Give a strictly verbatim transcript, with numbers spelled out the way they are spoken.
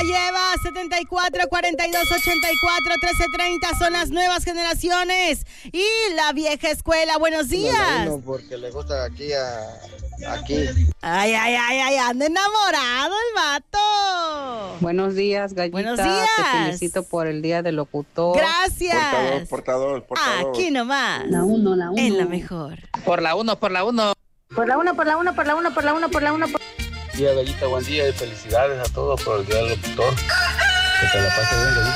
lleva setenta y cuatro, cuarenta y dos, ochenta y cuatro, trece treinta. Son las nuevas generaciones y la vieja escuela. Buenos días. No, porque le gusta aquí a... aquí. Ay, ay, ay, ay, anda enamorado el vato. Buenos días, Gallita. Buenos días. Te felicito por el día del locutor. Gracias. Portador, portador, portador. Aquí nomás. La uno, la uno. En la mejor. Por la uno, por la uno. Por la uno, por la uno, por la uno, por la uno, por la uno. Por... Buen día, Gallita, buen día y felicidades a todos por el día del locutor. Que te la pase bien, Gallita.